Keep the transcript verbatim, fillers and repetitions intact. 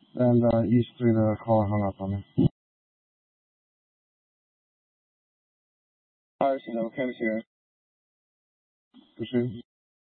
And uh, East Street uh, caller hung up on me. Hi, this is Kim's here. Proceed.